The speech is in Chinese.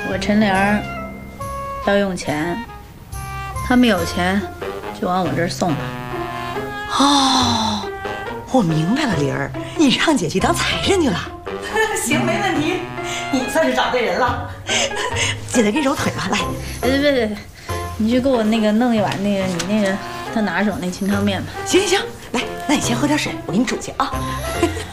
我陈莲要用钱，他们有钱就往我这儿送吧。 哦，我明白了，玲儿，你让姐去当财神去了。行，没问题，你算是找对人了。姐来给你揉腿吧，来。 别，你去给我那个弄一碗那个你那个他拿手那清汤面吧。 行，来，那你先喝点水，我给你煮去啊。